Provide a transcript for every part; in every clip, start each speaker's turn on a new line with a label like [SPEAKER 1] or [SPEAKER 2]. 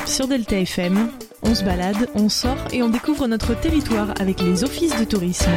[SPEAKER 1] Sur Delta FM, on se balade, on sort et on découvre notre territoire avec les offices de tourisme.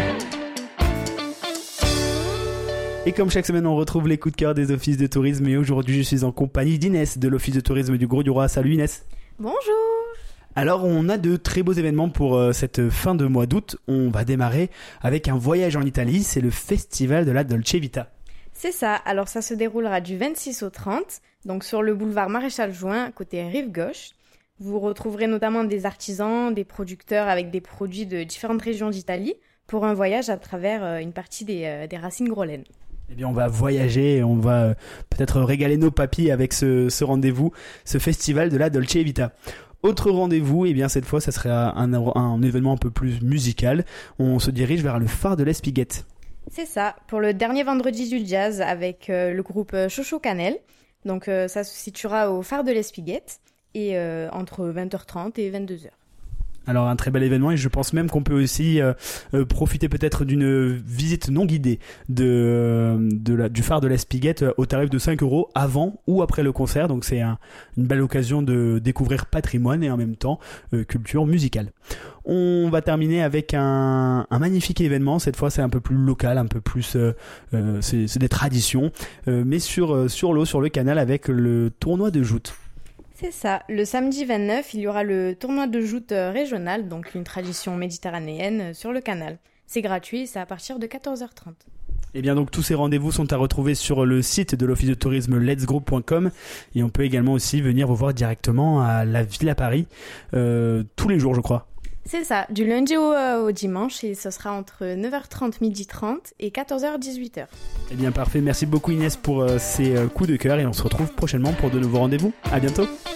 [SPEAKER 2] Et comme chaque semaine, on retrouve les coups de cœur des offices de tourisme. Et aujourd'hui, je suis en compagnie d'Inès de l'office de tourisme du Grau-du-Roi. Salut Inès.
[SPEAKER 3] Bonjour.
[SPEAKER 2] Alors, on a de très beaux événements pour cette fin de mois d'août. On va démarrer avec un voyage en Italie. C'est le festival de la Dolce Vita.
[SPEAKER 3] C'est ça. Alors, ça se déroulera du 26 au 30, donc sur le boulevard Maréchal Juin, côté rive gauche. Vous retrouverez notamment des artisans, des producteurs avec des produits de différentes régions d'Italie pour un voyage à travers une partie des racines grolènes.
[SPEAKER 2] Eh bien, on va voyager et on va peut-être régaler nos papilles avec ce rendez-vous, ce festival de la Dolce Vita. Autre rendez-vous, eh bien cette fois, ça sera un événement un peu plus musical. On se dirige vers le phare de l'Espiguette.
[SPEAKER 3] C'est ça, pour le dernier vendredi du jazz avec le groupe Chocho Canel. Donc ça se situera au phare de l'Espiguette et entre 20h30 et 22h.
[SPEAKER 2] Alors un très bel événement et je pense même qu'on peut aussi profiter peut-être d'une visite non guidée du phare de l'Espiguette au tarif de 5 € avant ou après le concert. Donc c'est une belle occasion de découvrir patrimoine et en même temps culture musicale. On va terminer avec un magnifique événement. Cette fois c'est un peu plus local, un peu plus c'est des traditions, mais sur l'eau, sur le canal avec le tournoi de joute.
[SPEAKER 3] C'est ça. Le samedi 29, il y aura le tournoi de joute régional, donc une tradition méditerranéenne sur le canal. C'est gratuit, c'est à partir de 14h30.
[SPEAKER 2] Et bien donc tous ces rendez-vous sont à retrouver sur le site de l'office de tourisme letsgroup.com et on peut également aussi venir vous voir directement à la ville à Paris tous les jours je crois.
[SPEAKER 3] C'est ça, du lundi au dimanche et ce sera entre 9h30, 12h30 et 14h, 18h.
[SPEAKER 2] Eh bien parfait, merci beaucoup Inès pour ces coups de cœur et on se retrouve prochainement pour de nouveaux rendez-vous. À bientôt.